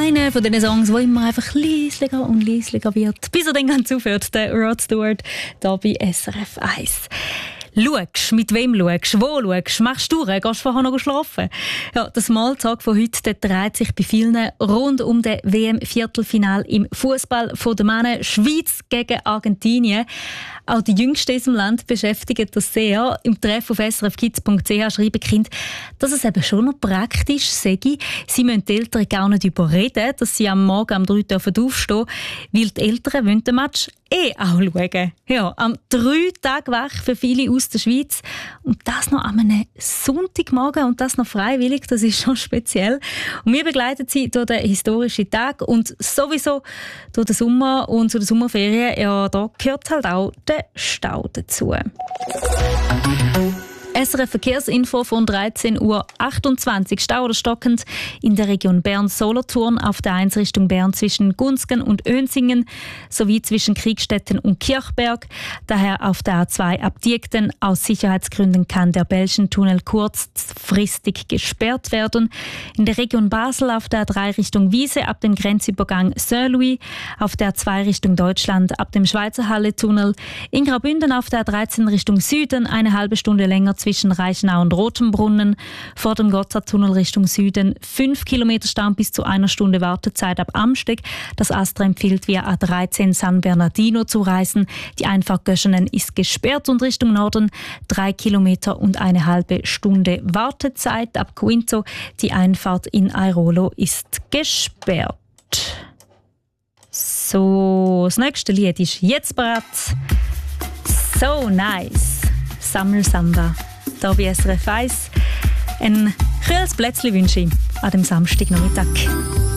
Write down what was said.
einer von diesen Songs, der immer einfach leislicher und leislicher wird, bis er dann ganz aufhört, der Rod Stewart, hier bei SRF 1. Schaust, mit wem schaust, wo schaust, machst du gehst du vorher noch schlafen? Ja, der Smalltalk von heute, der dreht sich bei vielen rund um den WM-Viertelfinal im Fußball von den Männern Schweiz gegen Argentinien. Auch die Jüngsten in diesem Land beschäftigen das sehr. Im Treff auf srfkids.ch schreiben Kinder, dass es eben schon noch praktisch sei. Sie müssen die Eltern gar nicht überreden, dass sie am Morgen um 3 Uhr aufstehen, weil die Eltern wollen den Match auch schauen. Ja, am 3 Tage wach für viele aus der Schweiz. Und das noch an einem Sonntagmorgen und das noch freiwillig, das ist schon speziell. Und wir begleiten sie durch den historischen Tag und sowieso durch den Sommer und zu den Sommerferien. Ja, da gehört halt auch der Stau dazu. SRF Verkehrsinfo von 13.28 Uhr. Stau oder stockend in der Region Bern-Solothurn auf der 1 Richtung Bern zwischen Gunzgen und Önsingen sowie zwischen Kriegstetten und Kirchberg. Daher auf der A2 ab Diekten. Aus Sicherheitsgründen kann der Belschentunnel kurzfristig gesperrt werden. In der Region Basel auf der A3 Richtung Wiese ab dem Grenzübergang Saint-Louis. Auf der A2 Richtung Deutschland ab dem Schweizer Halle-Tunnel. In Graubünden auf der A13 Richtung Süden eine halbe Stunde länger zwischen Reichenau und Rotenbrunnen, vor dem Gotthardtunnel Richtung Süden 5 Kilometer Stau bis zu 1 Stunde Wartezeit ab Amsteg. Das ASTRA empfiehlt via A13 San Bernardino zu reisen. Die Einfahrt Göschenen ist gesperrt und Richtung Norden 3 Kilometer und eine halbe Stunde Wartezeit. Ab Quinto die Einfahrt in Airolo ist gesperrt. So, das nächste Lied ist jetzt bereit. So nice. Summer Samba. Hier bei SRF 1. Ein kühles Plätzchen wünsche ich an dem Samstagnachmittag.